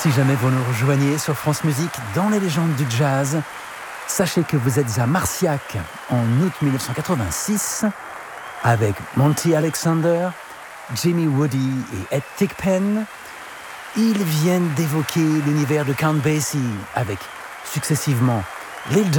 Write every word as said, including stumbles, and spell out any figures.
Si jamais vous nous rejoignez sur France Musique dans les légendes du jazz, sachez que vous êtes à Marciac en août dix-neuf cent quatre-vingt-six avec Monty Alexander, Jimmy Woody et Ed Thigpen. Ils viennent d'évoquer l'univers de Count Basie avec successivement Lil